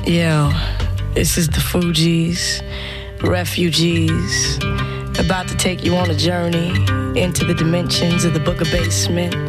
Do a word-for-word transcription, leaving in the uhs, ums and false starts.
Yo, this is the Fugees, refugees, about to take you on a journey into the dimensions of the Book of Basement.